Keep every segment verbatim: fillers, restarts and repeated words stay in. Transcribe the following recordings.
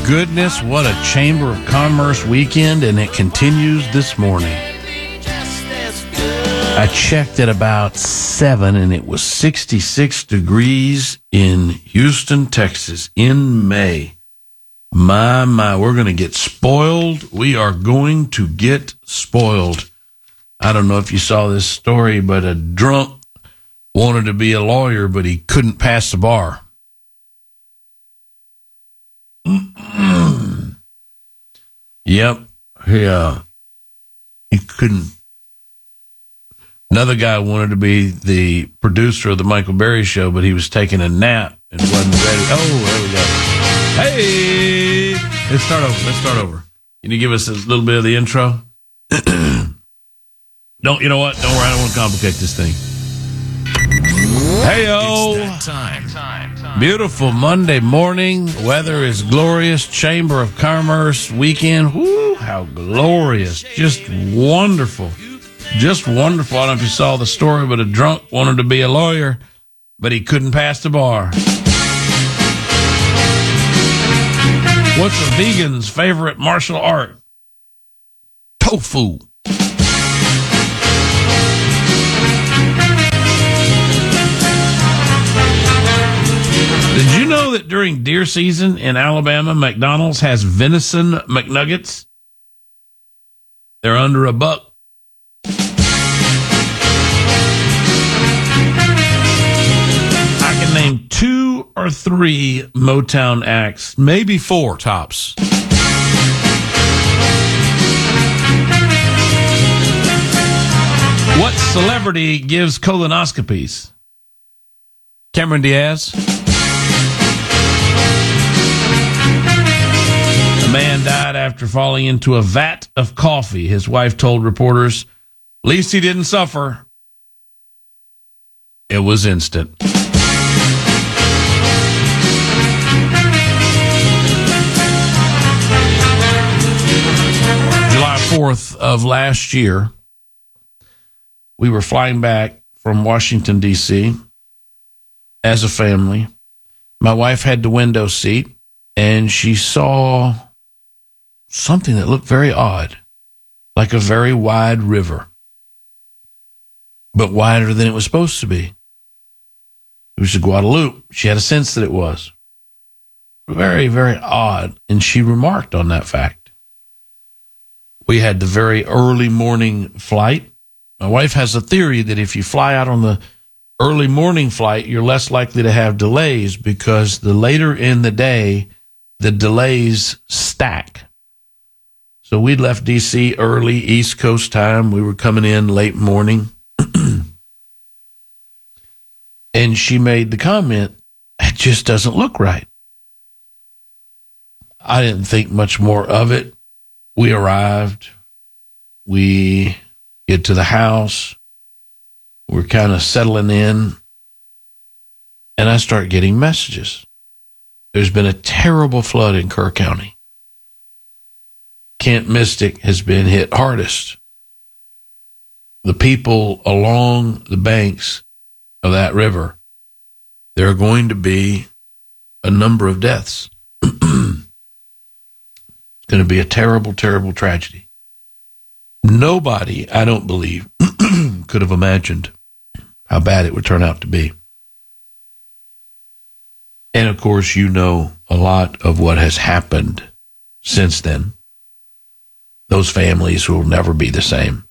goodness, what a Chamber of Commerce weekend, and it continues this morning. I checked at about seven, and it was sixty-six degrees in Houston, Texas in May. My, my, we're going to get spoiled. We are going to get spoiled. I don't know if you saw this story, but a drunk wanted to be a lawyer, but he couldn't pass the bar. Yep. Yeah. He couldn't. Another guy wanted to be the producer of the Michael Berry Show, but he was taking a nap and wasn't ready. Oh, there we go. Hey, let's start over. Let's start over. Can you give us a little bit of the intro? Don't, you know what? Don't worry. I don't want to complicate this thing. Hey-o. It's that time. Beautiful Monday morning. Weather is glorious. Chamber of Commerce weekend. Woo, how glorious. Just wonderful. Just wonderful. I don't know if you saw the story, but a drunk wanted to be a lawyer, but he couldn't pass the bar. What's a vegan's favorite martial art? Tofu. Did you know that during deer season in Alabama, McDonald's has venison McNuggets? They're under a buck. I can name two or three Motown acts, maybe four tops. What celebrity gives colonoscopies? Cameron Diaz. A man died after falling into a vat of coffee. His wife told reporters, "At least he didn't suffer." It was instant. July fourth of last year, we were flying back from Washington, D C as a family. My wife had the window seat, and she saw something that looked very odd, like a very wide river, but wider than it was supposed to be. It was the Guadalupe. She had a sense that it was. Very, very odd, and she remarked on that fact. We had the very early morning flight. My wife has a theory that if you fly out on the early morning flight, you're less likely to have delays because the later in the day, the delays stack. So we left D C early, East Coast time. We were coming in late morning. And she made the comment, "It just doesn't look right." I didn't think much more of it. We arrived. We get to the house. We're kind of settling in. And I start getting messages. There's been a terrible flood in Kerr County. Kent Mystic has been hit hardest. The people along the banks of that river, there are going to be a number of deaths. It's going to be a terrible, terrible tragedy. Nobody, I don't believe, could have imagined how bad it would turn out to be. And of course, you know a lot of what has happened since then. Those families will never be the same.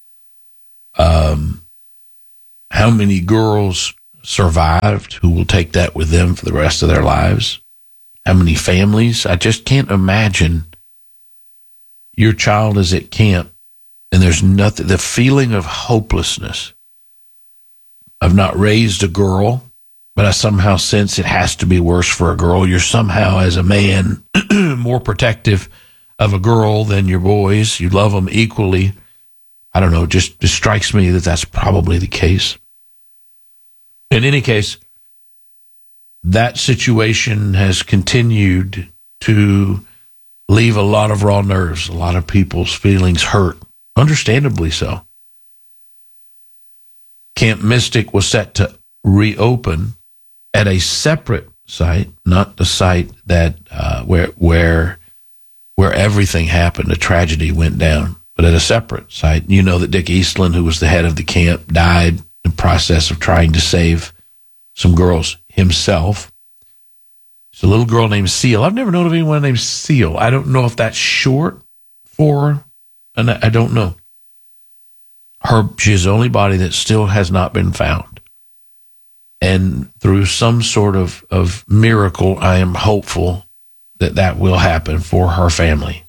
Um, how many girls survived who will take that with them for the rest of their lives? How many families? I just can't imagine your child is at camp and there's nothing, the feeling of hopelessness. I've not raised a girl, but I somehow sense it has to be worse for a girl. You're somehow, as a man, more protective of a girl than your boys. You love them equally. I don't know, it just, just strikes me that that's probably the case. In any case, that situation has continued to leave a lot of raw nerves, a lot of people's feelings hurt, understandably so. Camp Mystic was set to reopen at a separate site, not the site that uh, where where where everything happened, a tragedy went down, but at a separate site. You know that Dick Eastland, who was the head of the camp, died in the process of trying to save some girls himself. It's a little girl named Seal. I've never known of anyone named Seal. I don't know if that's short for, and I don't know. Her, she is the only body that still has not been found. And through some sort of, of miracle, I am hopeful that that will happen for her family.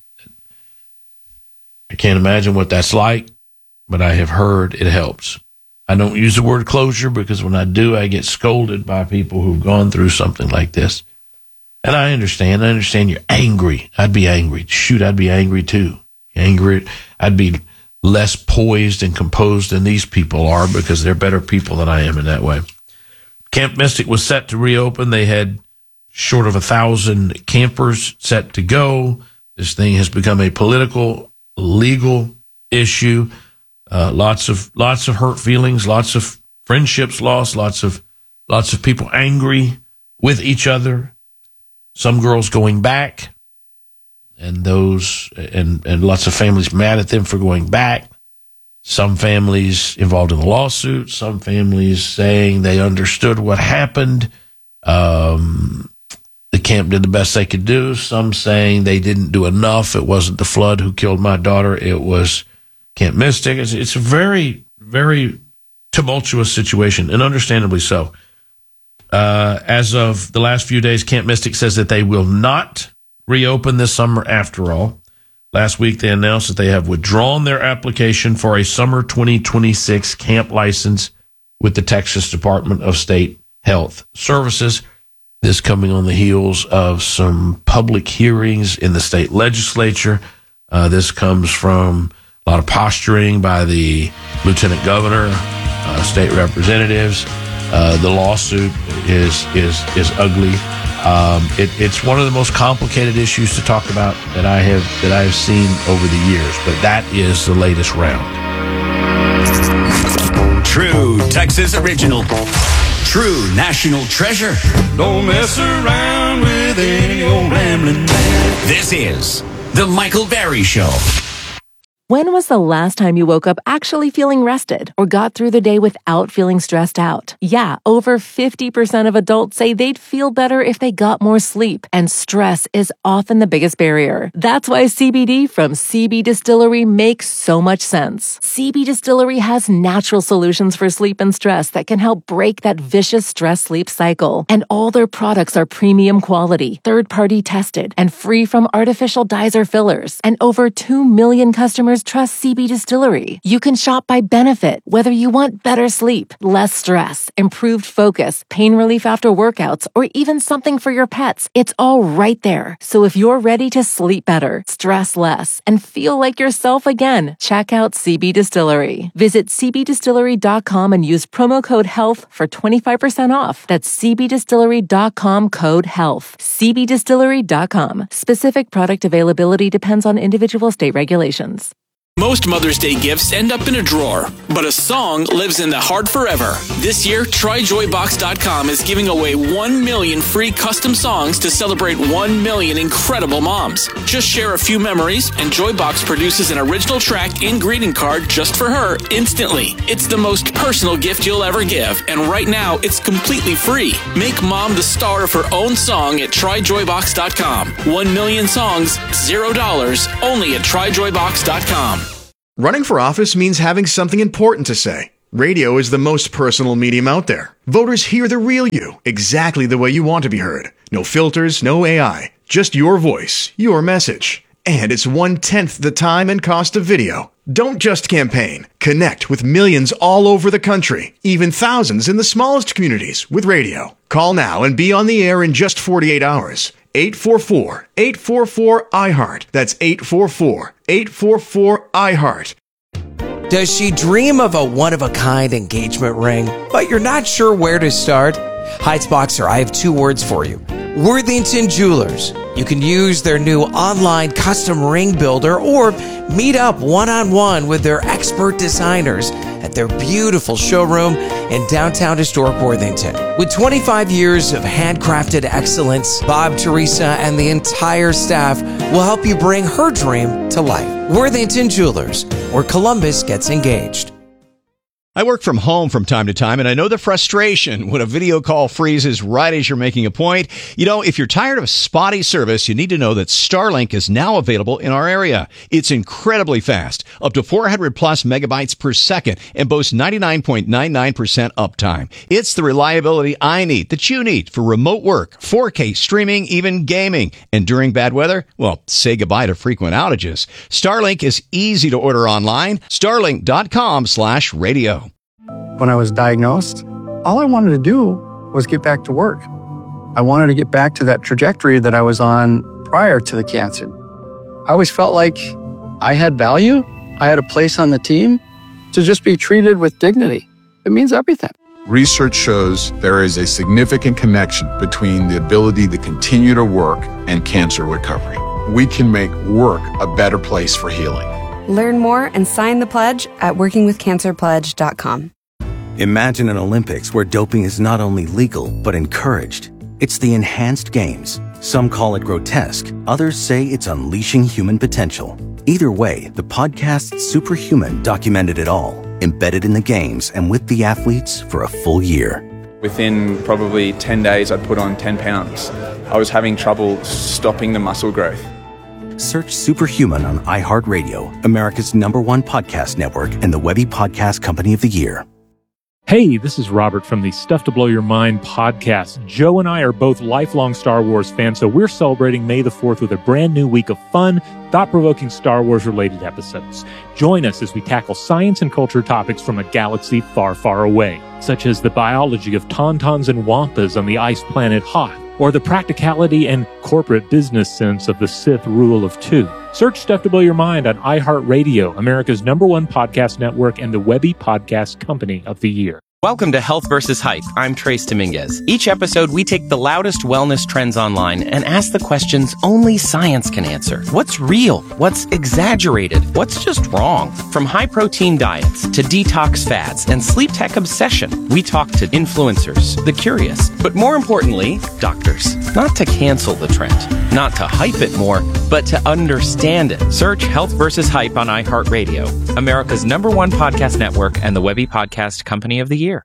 I can't imagine what that's like, but I have heard it helps. I don't use the word closure because when I do, I get scolded by people who've gone through something like this. And I understand. I understand you're angry. I'd be angry. Shoot, I'd be angry too. Angry. I'd be less poised and composed than these people are because they're better people than I am in that way. Camp Mystic was set to reopen. They had short of a thousand campers set to go. This thing has become a political, legal issue. Uh, lots of lots of hurt feelings, lots of friendships lost, lots of lots of people angry with each other. Some girls going back, and those and and lots of families mad at them for going back. Some families involved in the lawsuit. Some families saying they understood what happened. Um, the camp did the best they could do. Some saying they didn't do enough. It wasn't the flood who killed my daughter. It was Camp Mystic. It's, it's a very, very tumultuous situation, and understandably so. Uh, as of the last few days, Camp Mystic says that they will not reopen this summer after all. Last week, they announced that they have withdrawn their application for a summer twenty twenty-six camp license with the Texas Department of State Health Services. This coming on the heels of some public hearings in the state legislature. Uh, this comes from a lot of posturing by the lieutenant governor, uh, state representatives. Uh, the lawsuit is is is ugly. Um, it, it's one of the most complicated issues to talk about that I have that I have seen over the years. But that is the latest round. True Texas original. True national treasure. Don't mess around with any old rambling man. This is The Michael Berry Show. When was the last time you woke up actually feeling rested or got through the day without feeling stressed out? Yeah, over fifty percent of adults say they'd feel better if they got more sleep, and stress is often the biggest barrier. That's why C B D from C B Distillery makes so much sense. C B Distillery has natural solutions for sleep and stress that can help break that vicious stress-sleep cycle. And all their products are premium quality, third-party tested, and free from artificial dyes or fillers. And over two million customers trust C B Distillery. You can shop by benefit, whether you want better sleep, less stress, improved focus, pain relief after workouts, or even something for your pets. It's all right there. So if you're ready to sleep better, stress less, and feel like yourself again, check out C B Distillery. Visit c b distillery dot com and use promo code HEALTH for twenty-five percent off. That's c b distillery dot com code HEALTH. c b distillery dot com. Specific product availability depends on individual state regulations. Most Mother's Day gifts end up in a drawer, but a song lives in the heart forever. This year, try joy box dot com is giving away one million free custom songs to celebrate one million incredible moms. Just share a few memories, and Joybox produces an original track and greeting card just for her instantly. It's the most personal gift you'll ever give, and right now, it's completely free. Make mom the star of her own song at try joy box dot com. One million songs, zero dollars, only at try joy box dot com. Running for office means having something important to say. Radio is the most personal medium out there. Voters hear the real you, exactly the way you want to be heard. No filters, no A I, just your voice, your message. And it's one-tenth the time and cost of video. Don't just campaign. Connect with millions all over the country, even thousands in the smallest communities with radio. Call now and be on the air in just forty-eight hours. eight four four, eight four four, I heart. That's eight four four, eight four four, I heart. Does she dream of a one-of-a-kind engagement ring, but you're not sure where to start? Heights-Boxer, I have two words for you. Worthington Jewelers. You can use their new online custom ring builder or meet up one-on-one with their expert designers at their beautiful showroom in downtown historic Worthington. With twenty-five years of handcrafted excellence, Bob, Teresa, and the entire staff will help you bring her dream to life. Worthington Jewelers, where Columbus gets engaged. I work from home from time to time, and I know the frustration when a video call freezes right as you're making a point. You know, if you're tired of spotty service, you need to know that Starlink is now available in our area. It's incredibly fast, up to four hundred plus megabytes per second, and boasts ninety-nine point nine nine percent uptime. It's the reliability I need, that you need, for remote work, four K streaming, even gaming. And during bad weather, well, say goodbye to frequent outages. Starlink is easy to order online. Starlink.com slash radio. When I was diagnosed, all I wanted to do was get back to work. I wanted to get back to that trajectory that I was on prior to the cancer. I always felt like I had value. I had a place on the team. To just be treated with dignity, it means everything. Research shows there is a significant connection between the ability to continue to work and cancer recovery. We can make work a better place for healing. Learn more and sign the pledge at working with cancer pledge dot com. Imagine an Olympics where doping is not only legal, but encouraged. It's the enhanced games. Some call it grotesque. Others say it's unleashing human potential. Either way, the podcast Superhuman documented it all, embedded in the games and with the athletes for a full year. Within probably ten days, I'd put on ten pounds. I was having trouble stopping the muscle growth. Search Superhuman on iHeartRadio, America's number one podcast network, and the Webby Podcast Company of the Year. Hey, this is Robert from the Stuff to Blow Your Mind podcast. Joe and I are both lifelong Star Wars fans, so we're celebrating May the fourth with a brand new week of fun, thought-provoking Star Wars-related episodes. Join us as we tackle science and culture topics from a galaxy far, far away, such as the biology of tauntauns and wampas on the ice planet Hoth, or the practicality and corporate business sense of the Sith rule of two. Search Stuff to Blow Your Mind on iHeartRadio, America's number one podcast network, and the Webby Podcast Company of the Year. Welcome to Health versus Hype. I'm Trace Dominguez. Each episode, we take the loudest wellness trends online and ask the questions only science can answer. What's real? What's exaggerated? What's just wrong? From high-protein diets to detox fads and sleep tech obsession, we talk to influencers, the curious, but more importantly, doctors. Not to cancel the trend, not to hype it more, but to understand it. Search Health versus Hype on iHeartRadio, America's number one podcast network, and the Webby Podcast Company of the Year.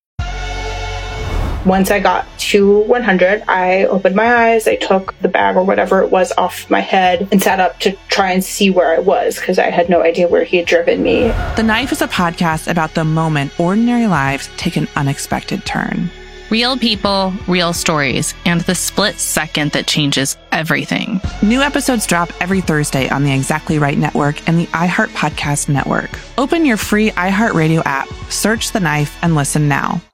Once I got to one hundred, I opened my eyes, I took the bag or whatever it was off my head and sat up to try and see where I was because I had no idea where he had driven me. The Knife is a podcast about the moment ordinary lives take an unexpected turn. Real people, real stories, and the split second that changes everything. New episodes drop every Thursday on the Exactly Right Network and the iHeart Podcast Network. Open your free iHeartRadio app, search The Knife, and listen now.